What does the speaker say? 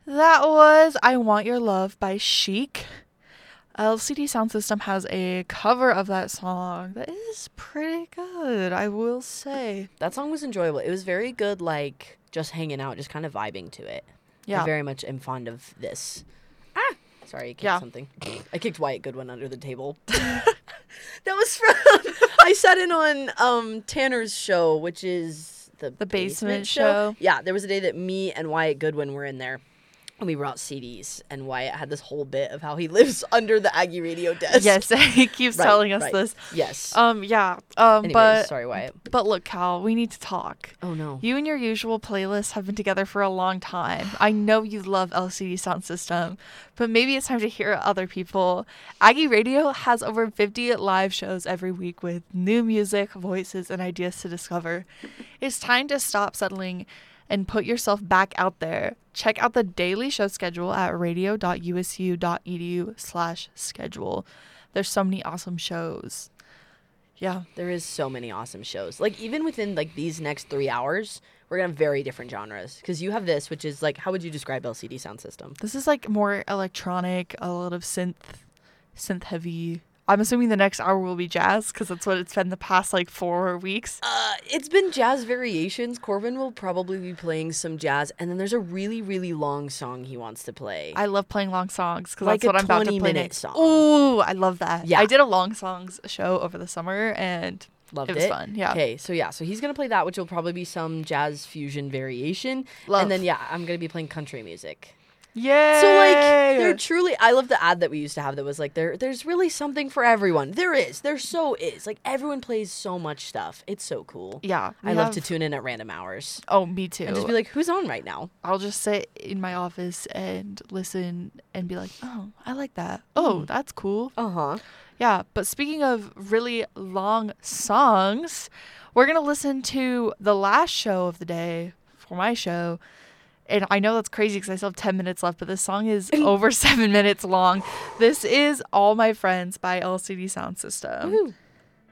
That was I Want Your Love by Chic. LCD Soundsystem has a cover of that song that is pretty good, I will say. That song was enjoyable. It was very good, like, just hanging out, just kind of vibing to it. Yeah. I very much am fond of this. Sorry, I kicked something. I kicked Wyatt Goodwin under the table. That was from... I sat in on Tanner's show, which is the basement show. Yeah, there was a day that me and Wyatt Goodwin were in there. And we brought CDs, and Wyatt had this whole bit of how he lives under the Aggie Radio desk. Yes, he keeps telling us this. Yes. Yeah. Anyways, but sorry, Wyatt. But look, Cal, we need to talk. Oh no. You and your usual playlist have been together for a long time. I know you love LCD Soundsystem, but maybe it's time to hear other people. Aggie Radio has over 50 live shows every week with new music, voices, and ideas to discover. It's time to stop settling and put yourself back out there. Check out the daily show schedule at radio.usu.edu/schedule. There's so many awesome shows. Yeah. There is so many awesome shows. Like, even within, like, these next 3 hours, we're going to have very different genres. Because you have this, which is, like, how would you describe LCD Soundsystem? This is, like, more electronic, a lot of synth heavy. I'm assuming the next hour will be jazz, because that's what it's been the past, like, 4 weeks. It's been jazz variations. Corbin will probably be playing some jazz, and then there's a really, really long song he wants to play. I love playing long songs, because like that's what I'm about to play 20-minute next. song. Ooh, I love that. Yeah. I did a long songs show over the summer, and Loved it was fun. Yeah. Okay, so he's going to play that, which will probably be some jazz fusion variation. Love. And then, I'm going to be playing country music. Yay! So, like, they're truly... I love the ad that we used to have that was like, there's really something for everyone. There is. There so is. Like, everyone plays so much stuff. It's so cool. Yeah. I love to tune in at random hours. Oh, me too. And just be like, who's on right now? I'll just sit in my office and listen and be like, oh, I like that. Oh, that's cool. Uh-huh. Yeah, but speaking of really long songs, we're going to listen to the last show of the day for my show. And I know that's crazy because I still have 10 minutes left, but this song is over 7 minutes long. This is All My Friends by LCD Soundsystem. Woo.